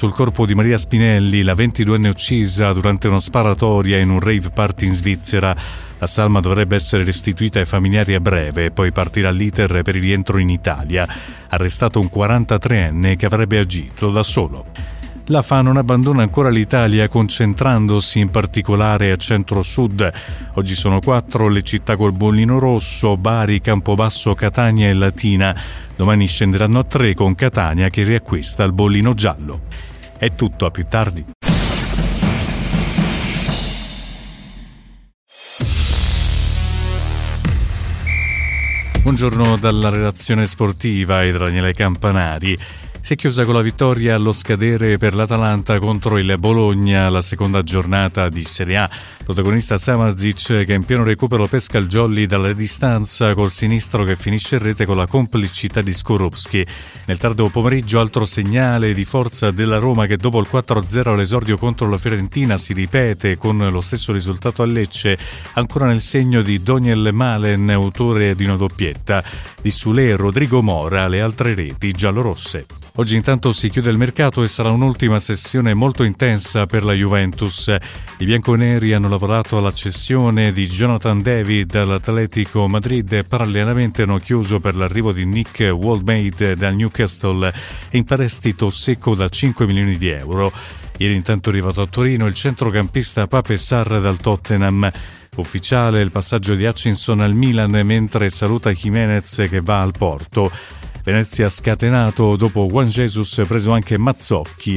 sul corpo di Maria Spinelli, la 22enne uccisa durante una sparatoria in un rave party in Svizzera. La salma dovrebbe essere restituita ai familiari a breve e poi partirà l'iter per il rientro in Italia. Arrestato un 43enne che avrebbe agito da solo. L'AFA non abbandona ancora l'Italia, concentrandosi in particolare a centro-sud. Oggi sono 4 le città col bollino rosso: Bari, Campobasso, Catania e Latina. Domani scenderanno a 3 con Catania che riacquista il bollino giallo. È tutto, a più tardi. Buongiorno dalla redazione sportiva e da Daniele Campanari. Si è chiusa con la vittoria allo scadere per l'Atalanta contro il Bologna, la seconda giornata di Serie A. Protagonista Samardžić, che in pieno recupero pesca il jolly dalla distanza col sinistro che finisce in rete con la complicità di Skorupski. Nel tardo pomeriggio altro segnale di forza della Roma, che dopo il 4-0 all'esordio contro la Fiorentina si ripete con lo stesso risultato a Lecce, ancora nel segno di Daniel Malen, autore di una doppietta. Di Sule e Rodrigo Mora le altre reti giallorosse. Oggi intanto si chiude il mercato e sarà un'ultima sessione molto intensa per la Juventus. I bianconeri hanno lavorato alla cessione di Jonathan David all'Atletico Madrid e parallelamente hanno chiuso per l'arrivo di Nick Woldmade dal Newcastle in prestito secco da 5 milioni di euro. Ieri intanto è arrivato a Torino il centrocampista Pape Sarr dal Tottenham. Ufficiale il passaggio di Hutchinson al Milan, mentre saluta Jimenez che va al Porto. Venezia ha scatenato dopo Juan Jesus, preso anche Mazzocchi